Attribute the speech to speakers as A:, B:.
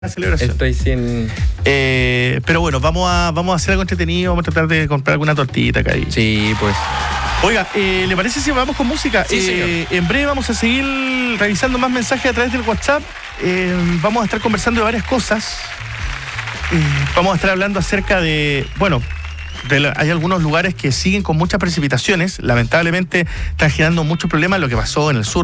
A: la celebración.
B: Estoy sin...
A: Pero bueno, vamos a hacer algo entretenido, vamos a tratar de comprar alguna tortita acá.
B: Sí, pues.
A: Oiga, ¿le parece si vamos con música?
B: Sí, señor.
A: En breve vamos a seguir revisando más mensajes a través del WhatsApp. Vamos a estar conversando de varias cosas. Vamos a estar hablando acerca de... Bueno, hay algunos lugares que siguen con muchas precipitaciones. Lamentablemente están generando muchos problemas, lo que pasó en el sur.